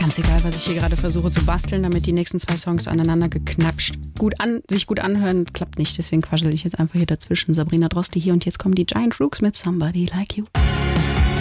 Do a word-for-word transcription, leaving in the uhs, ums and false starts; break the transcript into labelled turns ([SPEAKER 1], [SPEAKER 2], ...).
[SPEAKER 1] Ganz egal, was ich hier gerade versuche zu basteln, damit die nächsten zwei Songs aneinander geknapscht gut an, sich gut anhören, klappt nicht. Deswegen quassel ich jetzt einfach hier dazwischen. Sabrina Droste hier und jetzt kommen die Giant Rooks mit Somebody Like You.